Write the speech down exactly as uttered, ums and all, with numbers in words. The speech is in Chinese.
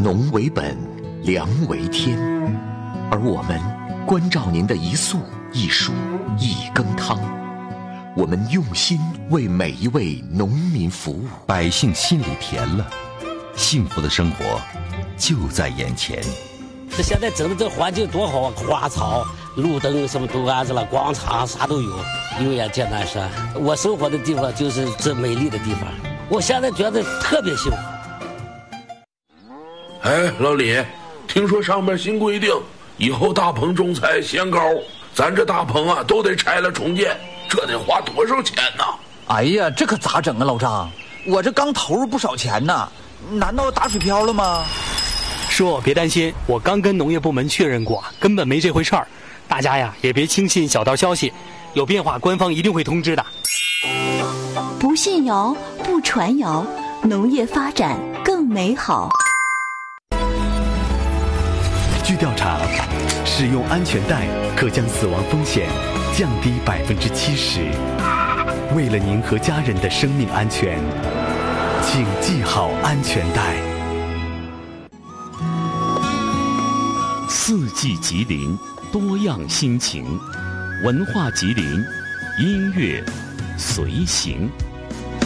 农为本，粮为天，而我们关照您的一粟一蔬一羹汤，我们用心为每一位农民服务， 百姓心里甜了，幸福的生活就在眼前。 这现在整的这环境多好啊，花草、路灯什么都安置了，广场啥都有。油盐芥南山，我生活的地方就是这美丽的地方，我现在觉得特别幸福。 哎，老李，听说上面新规定，以后大棚种菜限高，咱这大棚啊都得拆了重建，这得花多少钱呢？ 哎呀，这可咋整啊，老张？我这刚投入不少钱呢，难道打水漂了吗？ 叔，别担心，我刚跟农业部门确认过，根本没这回事儿。大家呀，也别轻信小道消息，有变化官方一定会通知的。 不信谣，不传谣，农业发展更美好。 据调查，使用安全带可将死亡风险降低百分之七十。为了您和家人的生命安全，请系好安全带。 四季吉林，多样心情，文化吉林，音乐随行。